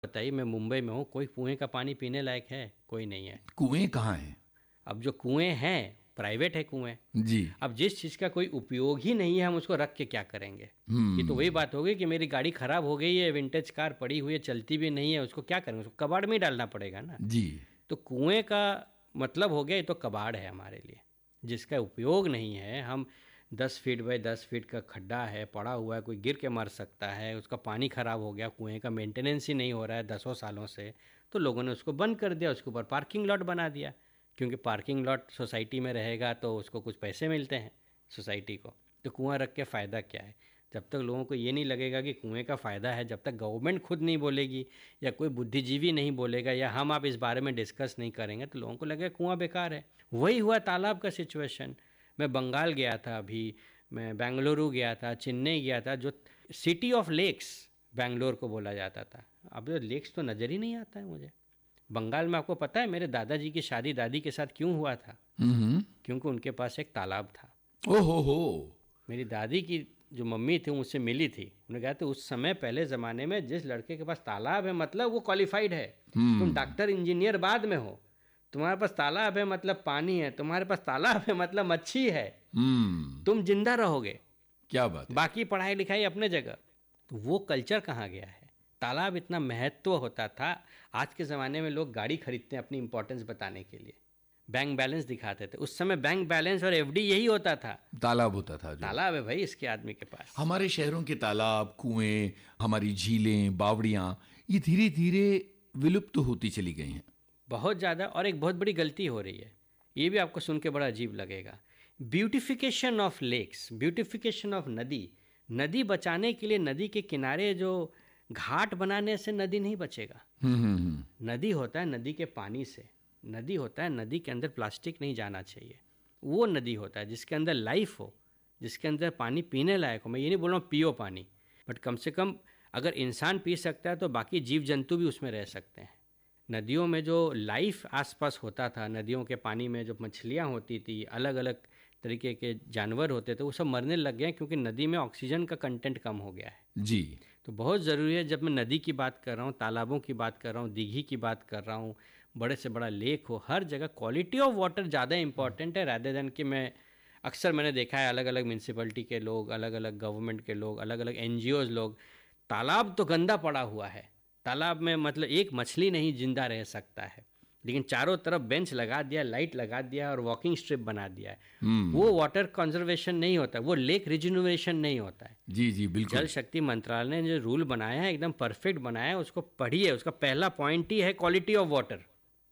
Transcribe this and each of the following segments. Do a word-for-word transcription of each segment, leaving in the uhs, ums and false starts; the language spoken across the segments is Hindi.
बताइए, मैं मुंबई में हूँ, कोई कुएं का पानी पीने लायक है? कोई नहीं है। कुएं कहाँ हैं? अब जो कुएं हैं प्राइवेट है कुएं। जी। अब जिस चीज़ का कोई उपयोग ही नहीं है हम उसको रख के क्या करेंगे? ये तो वही हम्म। बात हो गई कि मेरी गाड़ी खराब हो गई है, विंटेज कार पड़ी हुई है, चलती भी नहीं है, उसको क्या करेंगे? उसको कबाड़ में ही डालना पड़ेगा ना। जी। तो कुएं का मतलब हो गया ये तो कबाड़ है हमारे लिए, जिसका उपयोग नहीं है। हम दस फीट बाई दस फीट का खड्डा है, पड़ा हुआ है, कोई गिर के मर सकता है, उसका पानी ख़राब हो गया, कुएं का मेंटेनेंस ही नहीं हो रहा है दसों सालों से, तो लोगों ने उसको बंद कर दिया, उसके ऊपर पार्किंग लॉट बना दिया। क्योंकि पार्किंग लॉट सोसाइटी में रहेगा तो उसको कुछ पैसे मिलते हैं सोसाइटी को। तो कुआं रख के फ़ायदा क्या है? जब तक लोगों को ये नहीं लगेगा कि कुएं का फ़ायदा है, जब तक गवर्नमेंट खुद नहीं बोलेगी या कोई बुद्धिजीवी नहीं बोलेगा या हम आप इस बारे में डिस्कस नहीं करेंगे, तो लोगों को लगेगा कुआं बेकार है। वही हुआ तालाब का सिचुएशन। मैं बंगाल गया था, अभी मैं बेंगलुरु गया था, चेन्नई गया था, जो सिटी ऑफ लेक्स बेंगलोर को बोला जाता था। अब तो लेक्स तो नज़र ही नहीं आता है मुझे। बंगाल में आपको पता है मेरे दादाजी की शादी दादी के साथ क्यों हुआ था? हम्म। क्योंकि उनके पास एक तालाब था। ओहो हो। मेरी दादी की जो मम्मी थी मुझसे मिली थी, उन्होंने कहा था उस समय पहले ज़माने में जिस लड़के के पास तालाब है मतलब वो क्वालिफाइड है। तुम डॉक्टर इंजीनियर बाद में हो, तुम्हारे पास तालाब है मतलब पानी है, तुम्हारे पास तालाब है मतलब मच्छी है, हम्म। तुम जिंदा रहोगे। क्या बात है। बाकी पढ़ाई लिखाई अपने जगह। तो वो कल्चर कहाँ गया है? तालाब इतना महत्व होता था। आज के ज़माने में लोग गाड़ी खरीदते हैं अपनी इंपॉर्टेंस बताने के लिए, बैंक बैलेंस दिखाते थे। उस समय बैंक बैलेंस और एफडी यही होता था। तालाब होता था जो। तालाब है भाई इसके आदमी के पास। हमारे शहरों के तालाब, कुएं, हमारी झीलें, बावड़ियां, ये धीरे धीरे विलुप्त तो होती चली गई हैं। बहुत ज़्यादा। और एक बहुत बड़ी गलती हो रही है, ये भी आपको सुन के बड़ा अजीब लगेगा। Beautification of lakes, beautification of नदी। नदी बचाने के लिए नदी के किनारे जो घाट बनाने से नदी नहीं बचेगा। हम्म हम्म हम्म। नदी होता है नदी के पानी से। नदी होता है नदी के अंदर प्लास्टिक नहीं जाना चाहिए। वो नदी होता है जिसके अंदर लाइफ हो, जिसके अंदर पानी पीने लायक हो। मैं ये नहीं बोल रहा हूँ पियो पानी, बट कम से कम अगर इंसान पी सकता है तो बाकी जीव जंतु भी उसमें रह सकते हैं। नदियों में जो लाइफ आसपास होता था, नदियों के पानी में जो मछलियाँ होती थी, अलग अलग तरीके के जानवर होते थे, वो सब मरने लग गए हैं क्योंकि नदी में ऑक्सीजन का कंटेंट कम हो गया है। जी। तो बहुत ज़रूरी है, जब मैं नदी की बात कर रहा हूँ, तालाबों की बात कर रहा हूँ, दीघी की बात कर रहा हूँ, बड़े से बड़ा लेक हो, हर जगह क्वालिटी ऑफ वाटर ज़्यादा इंपॉर्टेंट है रादर देन कि मैं अक्सर मैंने देखा है अलग अलग म्यूनसिपलिटी के लोग, अलग अलग गवर्नमेंट के लोग, अलग अलग एनजीओज लोग, तालाब तो गंदा पड़ा हुआ है, तालाब में मतलब एक मछली नहीं जिंदा रह सकता है, लेकिन चारों तरफ बेंच लगा दिया, लाइट लगा दिया और वॉकिंग स्ट्रिप बना दिया है। वो वाटर कंजर्वेशन नहीं होता, वो लेक रिजुनोवेशन नहीं होता है। जी जी बिल्कुल। जल शक्ति मंत्रालय ने जो रूल बनाया है एकदम परफेक्ट बनाया है, उसको पढ़िए। उसका पहला पॉइंट ही है क्वालिटी ऑफ वाटर।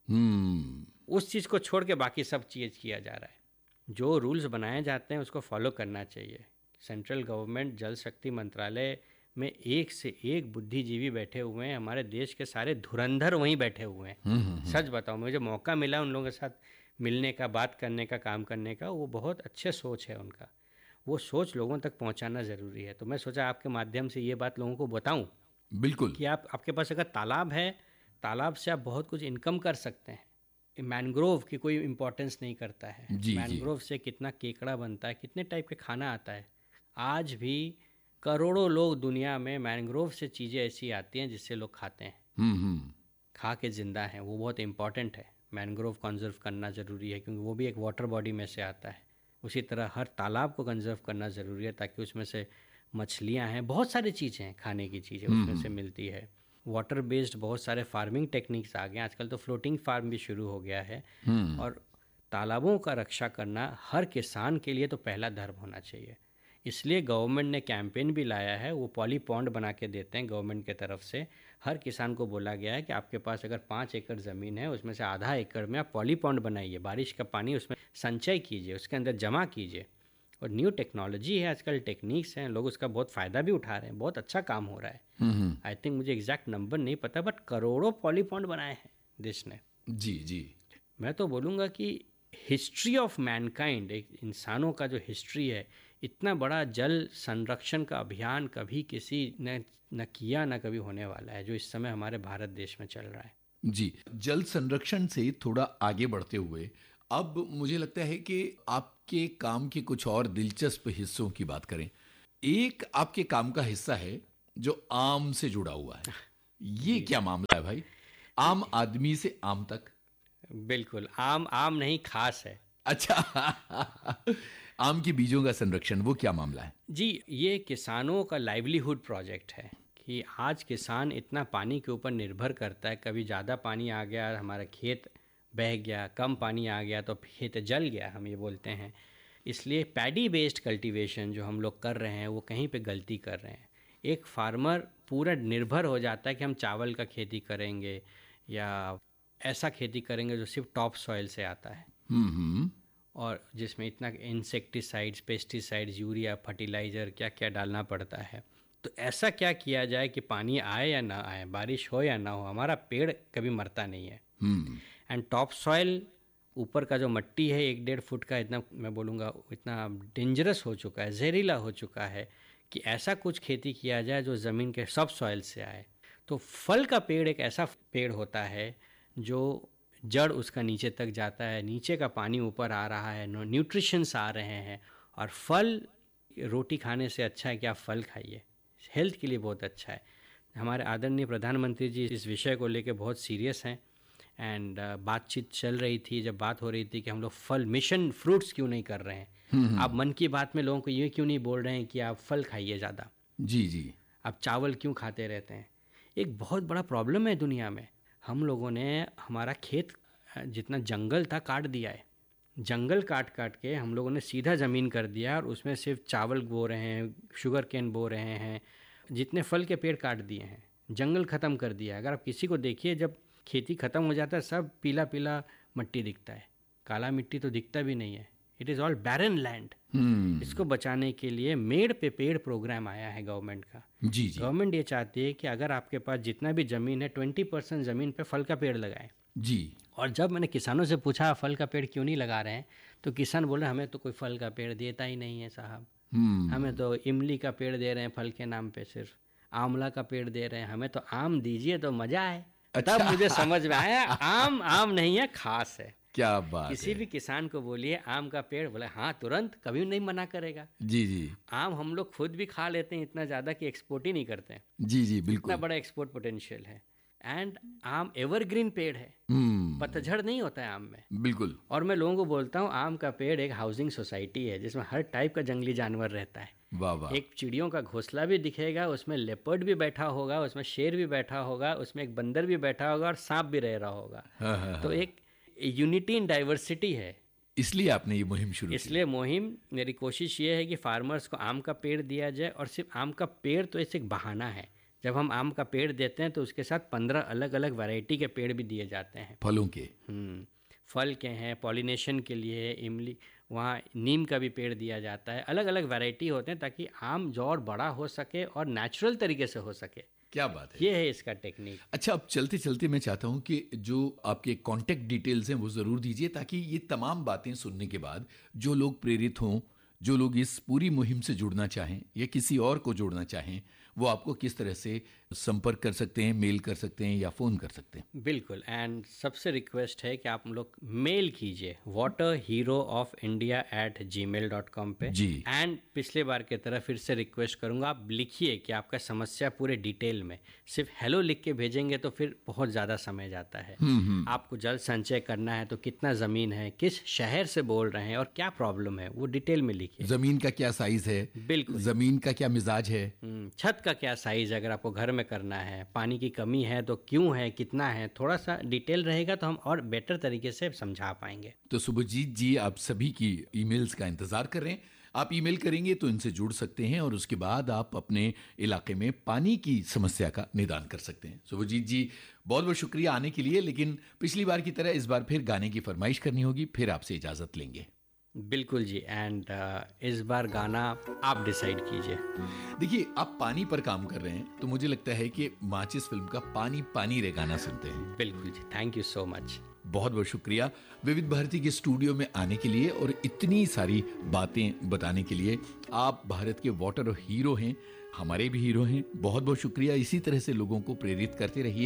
हम्म। उस चीज़ को छोड़ के बाकी सब चीज़ किया जा रहा है। जो रूल्स बनाए जाते हैं उसको फॉलो करना चाहिए। सेंट्रल गवर्नमेंट जल शक्ति मंत्रालय में एक से एक बुद्धिजीवी बैठे हुए हैं, हमारे देश के सारे धुरंधर वहीं बैठे हुए हैं। सच बताऊं, मुझे मौका मिला उन लोगों के साथ मिलने का, बात करने का, काम करने का। वो बहुत अच्छे सोच है उनका, वो सोच लोगों तक पहुंचाना ज़रूरी है। तो मैं सोचा आपके माध्यम से ये बात लोगों को बताऊं बिल्कुल। कि आप आपके पास अगर तालाब है, तालाब से आप बहुत कुछ इनकम कर सकते हैं। मैनग्रोव की कोई इम्पोर्टेंस नहीं करता है। जी जी। मैनग्रोव से कितना केकड़ा बनता है, कितने टाइप के खाना आता है। आज भी करोड़ों लोग दुनिया में मैनग्रोव से चीज़ें ऐसी आती हैं जिससे लोग खाते हैं, हम्म हम्म। खा के ज़िंदा हैं। वो बहुत इंपॉर्टेंट है, मैनग्रोव कंजर्व करना ज़रूरी है क्योंकि वो भी एक वाटर बॉडी में से आता है। उसी तरह हर तालाब को कंजर्व करना ज़रूरी है ताकि उसमें से मछलियाँ हैं, बहुत सारी चीज़ें हैं, खाने की चीज़ें उसमें से मिलती है। वाटर बेस्ड बहुत सारे फार्मिंग टेक्निक्स आ गए हैं आजकल, तो फ्लोटिंग फार्म भी शुरू हो गया है। और तालाबों का रक्षा करना हर किसान के लिए तो पहला धर्म होना चाहिए। इसलिए गवर्नमेंट ने कैंपेन भी लाया है, वो पॉली पॉन्ड बना के देते हैं गवर्नमेंट के तरफ से। हर किसान को बोला गया है कि आपके पास अगर पाँच एकड़ ज़मीन है उसमें से आधा एकड़ में आप पॉली पॉन्ड बनाइए, बारिश का पानी उसमें संचय कीजिए, उसके अंदर जमा कीजिए। और न्यू टेक्नोलॉजी है आजकल, टेक्निक्स हैं, लोग उसका बहुत फ़ायदा भी उठा रहे हैं, बहुत अच्छा काम हो रहा है। आई थिंक मुझे एग्जैक्ट नंबर नहीं पता, बट करोड़ों पॉली पॉन्ड बनाए हैं देश ने। जी जी। मैं तो बोलूँगा कि हिस्ट्री ऑफ मैनकाइंड, एक इंसानों का जो हिस्ट्री है, इतना बड़ा जल संरक्षण का अभियान कभी किसी ने न किया, न कभी होने वाला है, जो इस समय हमारे भारत देश में चल रहा है। जी। जल संरक्षण से थोड़ा आगे बढ़ते हुए अब मुझे लगता है कि आपके काम के कुछ और दिलचस्प हिस्सों की बात करें। एक आपके काम का हिस्सा है जो आम से जुड़ा हुआ है। ये क्या मामला है भाई? आम आदमी से आम तक? बिल्कुल, आम आम नहीं खास है। अच्छा। आम के बीजों का संरक्षण, वो क्या मामला है? जी, ये किसानों का लाइवलीहुड प्रोजेक्ट है कि आज किसान इतना पानी के ऊपर निर्भर करता है, कभी ज़्यादा पानी आ गया हमारा खेत बह गया, कम पानी आ गया तो खेत जल गया, हम ये बोलते हैं। इसलिए पैडी बेस्ड कल्टीवेशन जो हम लोग कर रहे हैं वो कहीं पे गलती कर रहे हैं। एक फार्मर पूरा निर्भर हो जाता है कि हम चावल का खेती करेंगे या ऐसा खेती करेंगे जो सिर्फ टॉप सॉइल से आता है हम्म हम्म और जिसमें इतना इंसेक्टिसाइड्स, पेस्टिसाइड्स, यूरिया, फर्टिलाइज़र क्या क्या डालना पड़ता है। तो ऐसा क्या किया जाए कि पानी आए या ना आए, बारिश हो या ना हो, हमारा पेड़ कभी मरता नहीं है। हम्म एंड टॉप सॉइल, ऊपर का जो मट्टी है एक डेढ़ फुट का, इतना मैं बोलूँगा इतना डेंजरस हो चुका है, जहरीला हो चुका है कि ऐसा कुछ खेती किया जाए जो ज़मीन के सब सॉइल से आए। तो फल का पेड़ एक ऐसा पेड़ होता है जो जड़ उसका नीचे तक जाता है, नीचे का पानी ऊपर आ रहा है, न्यूट्रिशंस आ रहे हैं। और फल, रोटी खाने से अच्छा है कि आप फल खाइए, हेल्थ के लिए बहुत अच्छा है। हमारे आदरणीय प्रधानमंत्री जी इस विषय को लेकर बहुत सीरियस हैं एंड uh, बातचीत चल रही थी, जब बात हो रही थी कि हम लोग फल मिशन फ्रूट्स क्यों नहीं कर रहे हैं। आप मन की बात में लोगों को ये क्यों नहीं बोल रहे हैं कि आप फल खाइए ज़्यादा, जी जी। आप चावल क्यों खाते रहते हैं। एक बहुत बड़ा प्रॉब्लम है दुनिया में, हम लोगों ने हमारा खेत जितना जंगल था काट दिया है। जंगल काट काट के हम लोगों ने सीधा ज़मीन कर दिया और उसमें सिर्फ चावल बो रहे हैं, शुगर केन बो रहे हैं, जितने फल के पेड़ काट दिए हैं, जंगल ख़त्म कर दिया है। अगर आप किसी को देखिए, जब खेती ख़त्म हो जाता है सब पीला पीला मिट्टी दिखता है, काला मिट्टी तो दिखता भी नहीं है। It is all barren land. इसको बचाने के लिए मेड़ पे पेड़ प्रोग्राम आया है गवर्नमेंट का। जी जी। गवर्नमेंट ये चाहती है कि अगर आपके पास जितना भी ज़मीन है ट्वेंटी परसेंट ज़मीन पे फल का पेड़ लगाएं। जी। और जब मैंने किसानों से पूछा फल का पेड़ क्यों नहीं लगा रहे हैं, तो किसान बोल रहे हमें तो कोई फल का पेड़ देता ही नहीं है साहब, हमें तो इमली का पेड़ दे रहे हैं फल के नाम पे, सिर्फ आंवला का पेड़ दे रहे हैं, हमें तो आम दीजिए तो मज़ा आए। अच्छा। तब मुझे समझ में आया आम आम नहीं है, खास है। क्या बात किसी है। भी किसान को बोलिए आम का पेड़, बोले हाँ तुरंत, कभी नहीं मना करेगा। जी जी। आम हम लोग खुद भी खा लेते हैं इतना ज़्यादा कि एक्सपोर्ट ही नहीं करते हैं। जी जी बिल्कुल। इतना बड़ा एक्सपोर्ट पोटेंशियल है। एंड आम एवरग्रीन पेड़ है, हम्म पतझड़ नहीं होता है आम में। बिल्कुल। और मैं लोगों को बोलता हूँ आम का पेड़ एक हाउसिंग सोसाइटी है जिसमें हर टाइप का जंगली जानवर रहता है। वाह वाह। एक चिड़ियों का घोंसला भी दिखेगा, उसमें लेपर्ड भी बैठा होगा, उसमें शेर भी बैठा होगा, उसमें एक बंदर भी बैठा होगा और सांप भी रह रहा होगा। हाँ, हाँ, तो एक यूनिटी इन डाइवर्सिटी है। इसलिए आपने ये मुहिम शुरू की। इसलिए मुहिम, मेरी कोशिश ये है कि फार्मर्स को आम का पेड़ दिया जाए। और सिर्फ आम का पेड़ तो ऐसे एक बहाना है, जब हम आम का पेड़ देते हैं तो उसके साथ पंद्रह अलग अलग वैरायटी के पेड़ भी दिए जाते हैं, फलों के। हम्म फल के हैं, पॉलिनेशन के लिए इमली, वहाँ नीम का भी पेड़ दिया जाता है। अलग अलग वैरायटी होते हैं ताकि आम जो और बड़ा हो सके और नेचुरल तरीके से हो सके। क्या बात है। ये है इसका टेक्निक। अच्छा, अब चलते चलते मैं चाहता हूं कि जो आपके कांटेक्ट डिटेल्स हैं वो ज़रूर दीजिए, ताकि ये तमाम बातें सुनने के बाद जो लोग प्रेरित हों, जो लोग इस पूरी मुहिम से जुड़ना चाहें या किसी और को जोड़ना चाहें, वो आपको किस तरह से संपर्क कर सकते हैं, मेल कर सकते हैं या फ़ोन कर सकते हैं। बिल्कुल। एंड सबसे रिक्वेस्ट है कि आप लोग मेल कीजिए water hero of India at ji mail dot com पे जी। एंड पिछले बार की तरह फिर से रिक्वेस्ट करूँगा, आप लिखिए कि आपका समस्या पूरे डिटेल में, सिर्फ हेलो लिख के भेजेंगे तो फिर बहुत ज़्यादा समय जाता है। आपको जल संचय करना है तो कितना ज़मीन है, किस शहर से बोल रहे हैं और क्या प्रॉब्लम है, वो डिटेल में लिखिए। ज़मीन का क्या साइज़ है, बिल्कुल, ज़मीन का क्या मिजाज है, छत का क्या साइज़ है, अगर आपको घर में करना है, पानी की कमी है तो क्यों है, कितना है, थोड़ा सा डिटेल रहेगा तो हम और बेटर तरीके से समझा पाएंगे। तो सुभजीत जी, आप सभी की ईमेल्स का इंतजार कर रहे हैं। आप ईमेल करेंगे तो इनसे जुड़ सकते हैं और उसके बाद आप अपने इलाके में पानी की समस्या का निदान कर सकते हैं। सुभजीत जी, बहुत बहुत शुक्रिया आने के लिए, लेकिन पिछली बार की तरह इस बार फिर गाने की फरमाइश करनी होगी, फिर आपसे इजाज़त लेंगे। बिल्कुल जी। एंड uh, इस बार गाना आप डिसाइड कीजिए। देखिए, आप पानी पर काम कर रहे हैं तो मुझे लगता है कि माचिस फिल्म का पानी पानी रे गाना सुनते हैं। बिल्कुल जी, थैंक यू सो मच। बहुत बहुत शुक्रिया विविध भारती के स्टूडियो में आने के लिए और इतनी सारी बातें बताने के लिए। आप भारत के वाटर हीरो हैं, हमारे भी हीरो हैं। बहुत बहुत शुक्रिया। इसी तरह से लोगों को प्रेरित करते रहिए।